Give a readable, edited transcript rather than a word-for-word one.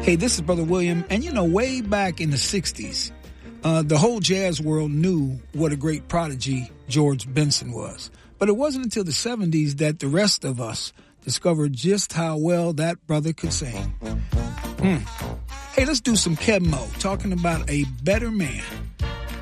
Hey, this is Brother William, and you know, way back in the 60s, the whole jazz world knew what a great prodigy George Benson was. But it wasn't until the 70s that the rest of us discovered just how well that brother could sing. Hey, let's do some Keb Mo, talking about a better man.